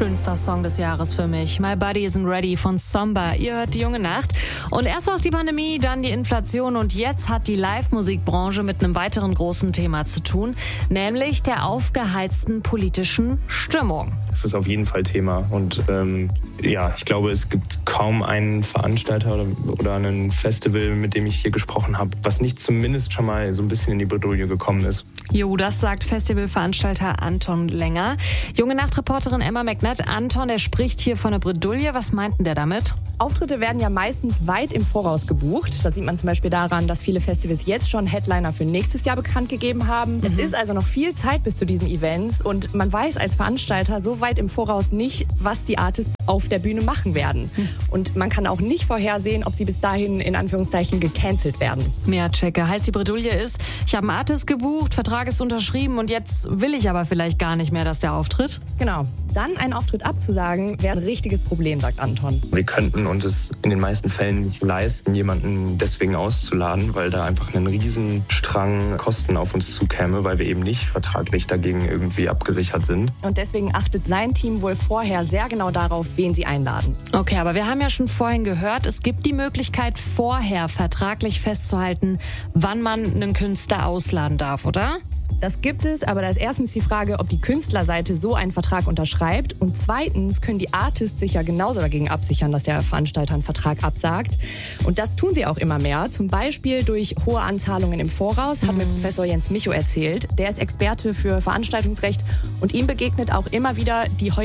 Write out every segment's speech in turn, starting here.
schönster Song des Jahres für mich. My Body Isn't Ready von Somba. Ihr hört die junge Nacht. Und erst war es die Pandemie, dann die Inflation und jetzt hat die Live-Musikbranche mit einem weiteren großen Thema zu tun, nämlich der aufgeheizten politischen Stimmung. Das ist auf jeden Fall Thema und ich glaube, es gibt kaum einen Veranstalter oder ein Festival, mit dem ich hier gesprochen habe, was nicht zumindest schon mal so ein bisschen in die Bredouille gekommen ist. Jo, das sagt Festivalveranstalter Anton Länger. Junge Nachtreporterin Emma McNutt. Anton, der spricht hier von der Bredouille. Was meint denn der damit? Auftritte werden ja meistens weit im Voraus gebucht. Das sieht man zum Beispiel daran, dass viele Festivals jetzt schon Headliner für nächstes Jahr bekannt gegeben haben. Es ist also noch viel Zeit bis zu diesen Events und man weiß als Veranstalter so weit im Voraus nicht, was die Artists auf der Bühne machen werden. Und man kann auch nicht vorhersehen, ob sie bis dahin in Anführungszeichen gecancelt werden. Ja, checke. Heißt, die Bredouille ist, ich habe einen Artist gebucht, Vertrag ist unterschrieben und jetzt will ich aber vielleicht gar nicht mehr, dass der auftritt? Genau. Dann einen Auftritt abzusagen, wäre ein richtiges Problem, sagt Anton. Wir könnten uns es in den meisten Fällen nicht leisten, jemanden deswegen auszuladen, weil da einfach ein Riesenstrang Kosten auf uns zukäme, weil wir eben nicht vertraglich dagegen irgendwie abgesichert sind. Und deswegen achtet sein Team wohl vorher sehr genau darauf, wen sie einladen. Okay, aber wir haben ja schon vorhin gehört, es gibt die Möglichkeit, vorher vertraglich festzuhalten, wann man einen Künstler ausladen darf, oder? Das gibt es, aber da ist erstens die Frage, ob die Künstlerseite so einen Vertrag unterschreibt und zweitens können die Artists sich ja genauso dagegen absichern, dass der Veranstalter einen Vertrag absagt. Und das tun sie auch immer mehr, zum Beispiel durch hohe Anzahlungen im Voraus, hat mir Professor Jens Micho erzählt. Der ist Experte für Veranstaltungsrecht und ihm begegnet auch immer wieder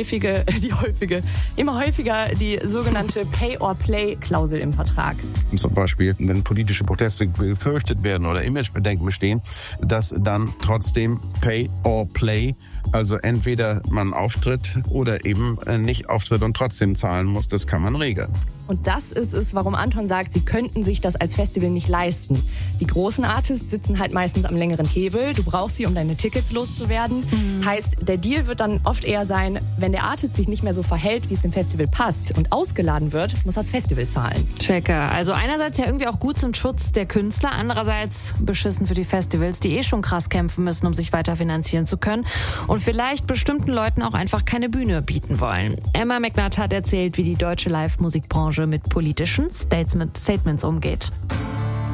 immer häufiger die sogenannte Pay-or-Play-Klausel im Vertrag. Zum Beispiel, wenn politische Proteste befürchtet werden oder Imagebedenken bestehen, dass dann trotzdem Pay or Play, also entweder man auftritt oder eben nicht auftritt und trotzdem zahlen muss, das kann man regeln. Und das ist es, warum Anton sagt, sie könnten sich das als Festival nicht leisten. Die großen Artists sitzen halt meistens am längeren Hebel. Du brauchst sie, um deine Tickets loszuwerden. Heißt, der Deal wird dann oft eher sein, wenn der Artist sich nicht mehr so verhält, wie es dem Festival passt und ausgeladen wird, muss das Festival zahlen. Checke. Also einerseits ja irgendwie auch gut zum Schutz der Künstler, andererseits beschissen für die Festivals, die schon krass kämpfen müssen, um sich weiter finanzieren zu können und vielleicht bestimmten Leuten auch einfach keine Bühne bieten wollen. Emma McNutt hat erzählt, wie die deutsche Live-Musikbranche mit politischen Statements umgeht.